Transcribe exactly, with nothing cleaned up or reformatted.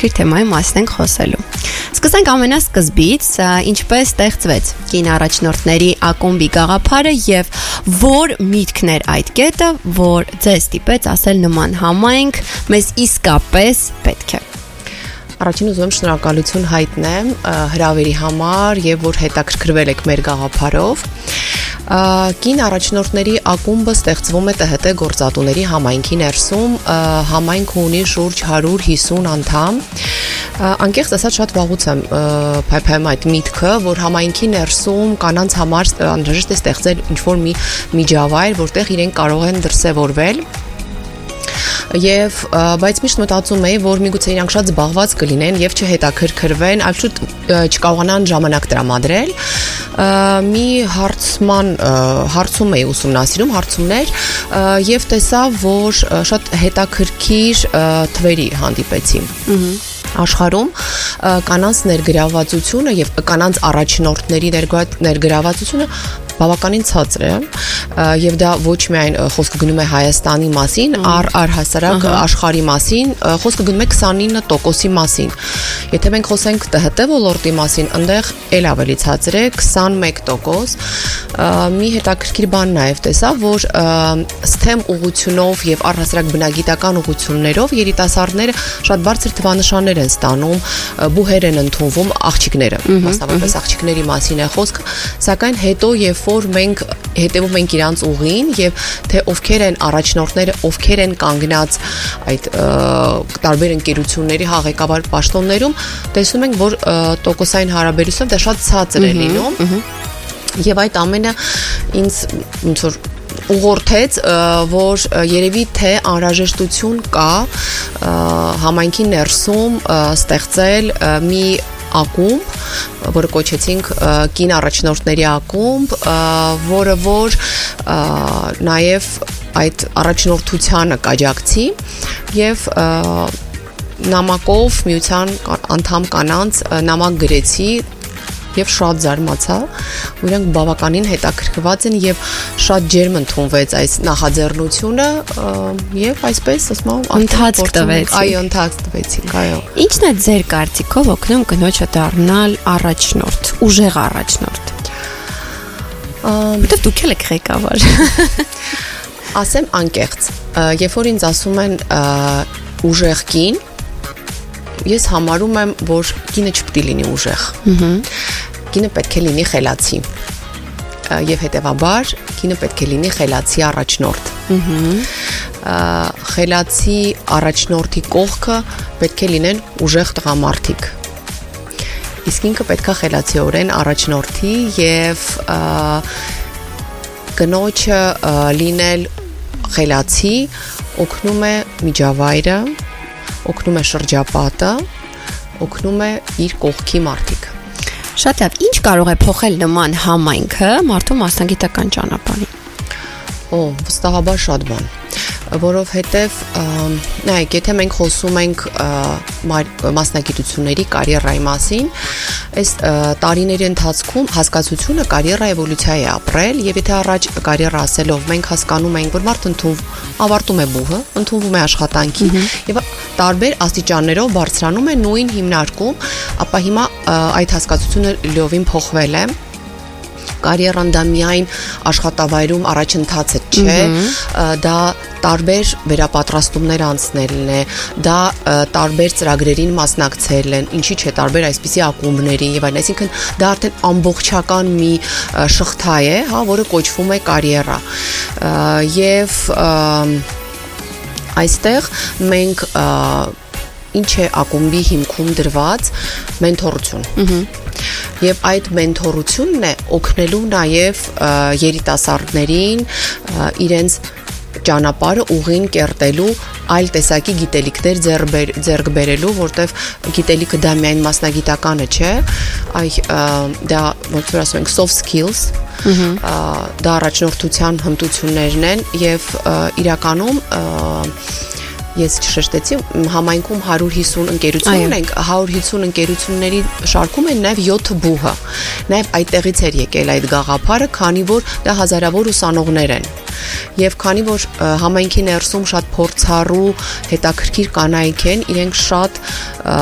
հետաքրքիր թեմայի մասին ենք խոսելու։ Սկսենք ամենասկզբից, ինչպես ստեղծվեց կին առաջնորդների ակումբի գաղափարը եւ որ միտքն էր այդ կետը, որ ձեզ ստիպեց ասել նման համայնք մեզ իսկապես պետք է։ Առաջին ուզում եմ շնորհակալություն հայտնեմ հրավերի համար եւ որ հետաքրքրվել եք մեր գաղափարով։ Կին առաջնորդների ակումբը ստեղծվում է ՏՀՏ գործատուների համայնքի ներսում, համայնքը ունի շուրջ հարյուր հիսուն անդամ։ Անկեղծ ասած շատ վաղուց եմ փայփայում այդ միտքը, որ համայնքի ներսում կանանց համար անհրաժեշտ է ստեղծել ինչ-որ մի միջավայր, որտեղ իրենք կարող են դրսևորվել։ Եվ բայց միշտ մտածում էի, որ միգուցե իրանք շատ զբաղված կլինեն եւ չհետաքրքրվեն, այլ շուտ չկարողանան ժամանակ տրամադրել։ Մի հարցման հարցում էի ուսումնասիրում հարցումներ եւ տեսա, որ շատ հետաքրքիր թվերի հանդիպեցի։ Աշխարհում կանանց ներգրավվածությունը եւ կանանց առաջնորդների ներգրավվածությունը բավականին ցածր է եւ դա ոչ միայն խոսքը գնում է Հայաստանի մասին, առ առհասարակ աշխարհի մասին, խոսքը գնում է քսանինը տոկոսի մասին։ Եթե մենք խոսենք ՏՀՏ ոլորտի մասին, այնտեղ էլ ավելի ցածր է քսանմեկ տոկոս։ Մի հետաքրքիր բան նաեւ տեսա, որ STEM ուղղությունով եւ առհասարակ բնագիտական ուղղություններով երիտասարդները շատ բարձր թվանշաններ են ստանում, բուհեր են ընդունվում աղջիկները, մասնավորապես աղջիկների մասին է խոսքը, սակայն հետո եւ որ մենք հետևում ենք իրանց ուղին եւ թե ովքեր են առաջնորդները, ովքեր են կանգնած այդ տարբեր ընկերությունների հաղեկավար պաշտոններում, տեսնում ենք, որ տոկոսային հարաբերությամբ դա շատ ցածր է լինում։ Եվ այդ ամենը ինձ ոնց որ ուղղորդեց, որ երևի թե անհրաժեշտություն կա համայնքի ներսում ստեղծել մի ակումբ, որը կոչեցինք կին առաջնորդների ակումբ, որը որ նաև այդ առաջնորդությանը կաջակցի եւ նամակով միության անդամ կանանց նամակ գրեցի եւ շատ զարմացա, որ իրանք բավականին հետաքրքրված են եւ շատ ջերմ ընդունվեց այս նախաձեռնությունը եւ այսպես ասում եմ ընթացք տվեցին։ Այո, ընթացք տվեցին, այո։ Ինչն է ձեր կարծիքով օգնում կնոջը դառնալ առաջնորդ, ուժեղ առաջնորդ։ Որտե՞ղ դուք եք ղեկավար։ Ասեմ անկեղծ, երբ որ ինձ ասում են ուժեղ կին, ես համարում եմ, որ կինը չպետք է լինի ուժեղ։ Կինը պետք է լինի խելացի։ Եվ հետևաբար կինը պետք է լինի խելացի առաջնորդ։ Խելացի առաջնորդի կողքը պետք է լինեն ուժեղ տղամարդիկ։ Իսկ ինքը պետք է խելացիորեն առաջնորդի եւ կնոջը լինել խելացի օգնում է միջավայրը, օգնում է շրջապատը, օգնում է իր կողքի մարդիկ։ Շատ լավ, ինչ կարող է փոխել նման համայնքը մարդու մասնագիտական ճանապարհին։ Օ, վստահաբար շատ բան, որովհետև նայեք, եթե մենք խոսում ենք մասնագիտությունների կարիերայի մասին, այս տարիների ընթացքում հասկացությունը կարիերա էվոլյուցիա է ապրել եւ եթե առաջ կարիերա ասելով մենք հասկանում ենք, որ մարդը ընդունվում ավարտում է բուհը, ընդունվում է աշխատանքի եւ տարբեր աստիճաններով բարձրանում է նույն հիմնարկում, ապա հիմա այդ հասկացությունը լիովին փոխվել է։ Կարիերան դա միայն աշխատավայրում առաջընթացը չէ, դա տարբեր վերապատրաստումներ անցնելն է, դա տարբեր ծրագրերին մասնակցելն են, ինչի՞ չէ տարբեր այսպիսի ակումբների եւ այլն, այսինքն դա արդեն ամբողջական մի շղթա է, հա, որը կոչվում է կարիերա։ Եվ այստեղ մենք ինչ է ակումբի հիմքում դրված մենթորություն։ Եվ այդ մենթորությունն է օգնելու նաև երիտասարդներին իրենց ճանապարհը ուղին կերտելու այլ տեսակի գիտելիքներ ձեռք բերելու, որտեվ գիտելիքը դա միայն մասնագիտականը չէ, այ դա ոնց որ ասում ենք soft skills, դա առաջնորդության հմտություններն են եւ իրականում ես չշեշտեցի, համայնքում հարյուր հիսուն ընկերություն ունենք, հարյուր հիսուն ընկերությունների շարքում են նաև յոթ բուհը։ Նաև այդտեղից էր եկել այդ գաղափարը, քանի որ դա հազարավոր ուսանողներ են։ Եվ քանի որ համայնքի ներսում շատ փորձառու հետաքրքիր կանայք են, իրենք շատ